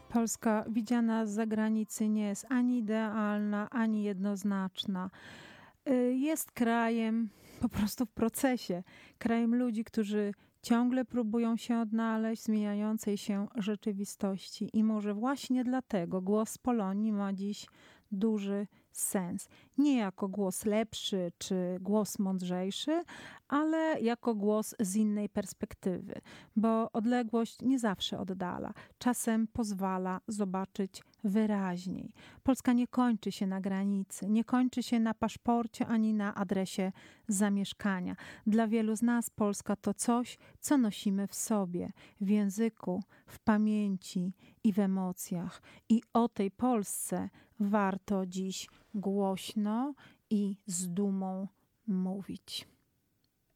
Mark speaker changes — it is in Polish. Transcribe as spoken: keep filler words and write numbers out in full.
Speaker 1: Polska widziana z zagranicy nie jest ani idealna, ani jednoznaczna. Y, Jest krajem po prostu w procesie, krajem ludzi, którzy ciągle próbują się odnaleźć w zmieniającej się rzeczywistości. I może właśnie dlatego głos Polonii ma dziś duży sens. Nie jako głos lepszy czy głos mądrzejszy, ale jako głos z innej perspektywy, bo odległość nie zawsze oddala, czasem pozwala zobaczyć wyraźniej. Polska nie kończy się na granicy, nie kończy się na paszporcie ani na adresie zamieszkania. Dla wielu z nas Polska to coś, co nosimy w sobie, w języku, w pamięci i w emocjach. I o tej Polsce warto dziś głośno i z dumą mówić.